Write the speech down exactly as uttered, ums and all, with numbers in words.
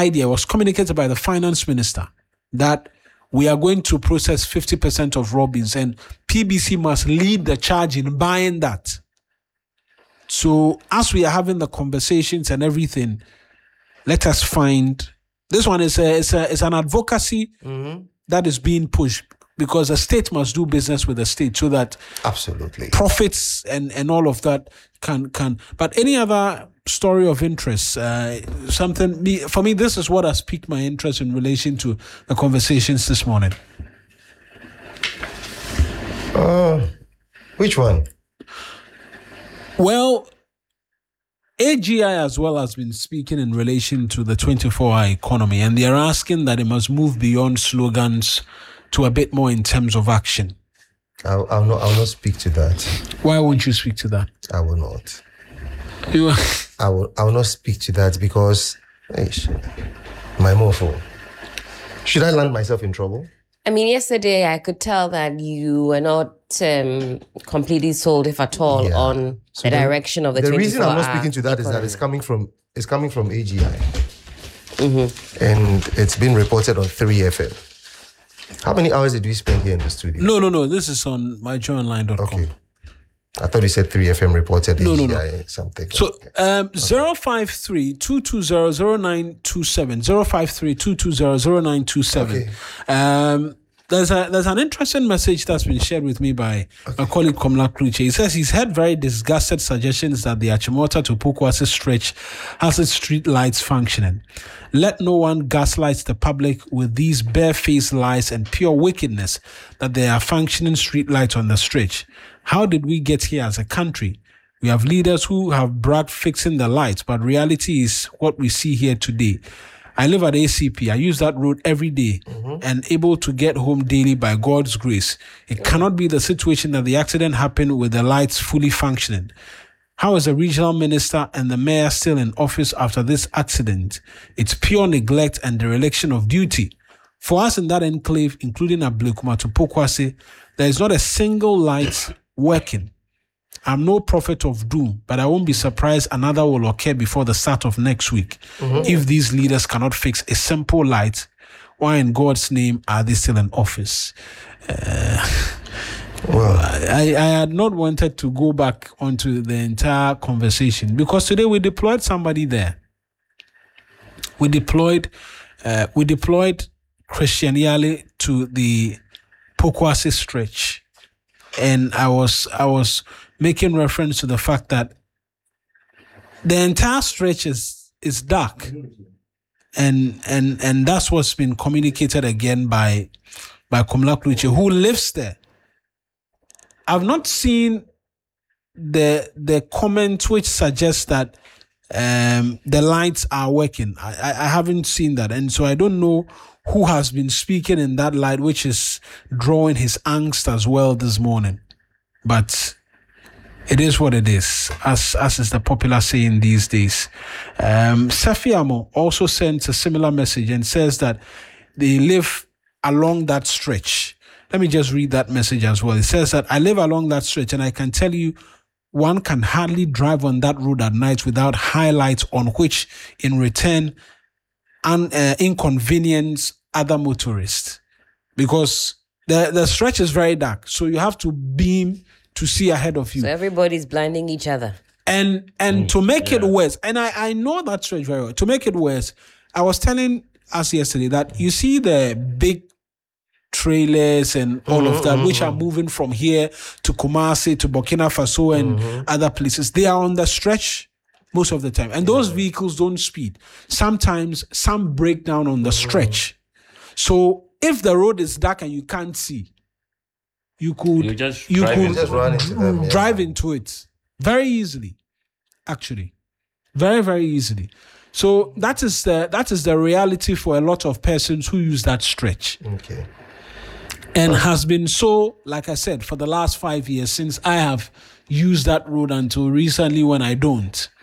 idea was communicated by the finance minister that we are going to process fifty percent of raw beans, and P B C must lead the charge in buying that. So as we are having the conversations and everything, let us find, this one is a, it's, a, it's an advocacy mm-hmm. that is being pushed, because the state must do business with the state so that absolutely profits and, and all of that can can. But any other story of interest, uh, something me, for me, this is what has piqued my interest in relation to the conversations this morning. Uh, which one? Well, A G I as well has been speaking in relation to the twenty-four hour economy, and they are asking that it must move beyond slogans to a bit more in terms of action. I'll, I'll not. I'll not speak to that. Why won't you speak to that? I will not. You. I will. I will not speak to that because, hey, my mofo. Should I land myself in trouble? I mean, yesterday I could tell that you were not um, completely sold, if at all, yeah. on so the, the direction of the. The reason I'm not speaking to that economy. is that it's coming from it's coming from A G I, mm-hmm. and it's been reported on three F M. How many hours did we spend here in the studio? No, no, no. This is on my joy online dot com. Okay. I thought you said three F M reported no, A G I no, no. something. So, um, okay. zero five three, two two zero, zero nine two seven, zero five three, two two zero, zero nine two seven. Okay. Um, there's a there's an interesting message that's been shared with me by okay. my colleague Komla Kluche. He says he's had very disgusted suggestions that the Achimota to Pokwase stretch has its street lights functioning. Let no one gaslight the public with these barefaced lies and pure wickedness that there are functioning street lights on the stretch. How did we get here as a country? We have leaders who have bragged fixing the lights, but reality is what we see here today. I live at A C P. I use that road every day mm-hmm. and able to get home daily by God's grace. It yeah. cannot be the situation that the accident happened with the lights fully functioning. How is the regional minister and the mayor still in office after this accident? It's pure neglect and dereliction of duty. For us in that enclave, including Ablekuma to Pokwase, there is not a single light working. I'm no prophet of doom, but I won't be surprised another will occur before the start of next week. Mm-hmm. If these leaders cannot fix a simple light, why in God's name are they still in office? Uh, well, I, I had not wanted to go back onto the entire conversation because today we deployed somebody there. We deployed, uh, we deployed Christian Yale to the Pokwase stretch, and I was I was making reference to the fact that the entire stretch is is dark, and and and that's what's been communicated again by by Komla Kluche, who lives there. I've not seen the the comment which suggests that um, the lights are working. I, I, I haven't seen that, and so I don't know who has been speaking in that light, which is drawing his angst as well this morning. But it is what it is, as as is the popular saying these days. Um, Safiamo also sends a similar message and says that they live along that stretch. Let me just read that message as well. It says that I live along that stretch, and I can tell you one can hardly drive on that road at night without highlights on which, in return, and uh, inconvenience other motorists, because the the stretch is very dark, so you have to beam to see ahead of you. So everybody's blinding each other. And and mm, to make yeah. it worse, and I, I know that stretch very well. To make it worse, I was telling us yesterday that you see the big trailers and all mm-hmm, of that, mm-hmm. which are moving from here to Kumasi, to Burkina Faso and mm-hmm. other places. They are on the stretch most of the time. And those yeah. vehicles don't speed. Sometimes some break down on the mm-hmm. stretch. So if the road is dark and you can't see, you could you just you drive, could just run into them, yeah. drive into it very easily, actually. Very, very easily. So that is the that is the reality for a lot of persons who use that stretch. Okay. And has been so, like I said, for the last five years since I have used that road until recently when I don't.